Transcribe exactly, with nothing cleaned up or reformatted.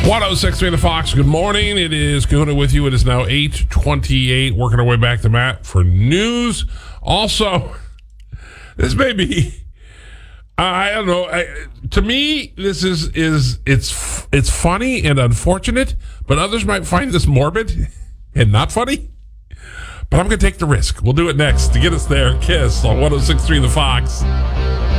one oh six point three The Fox. Good morning. It is Kahuna with you. It is now eight twenty-eight. Working our way back to Matt for news. Also, this may be, I don't know. I, to me, this is is it's it's funny and unfortunate, but others might find this morbid and not funny. But I'm going to take the risk. We'll do it next. To get us there, Kiss on one oh six point three The Fox.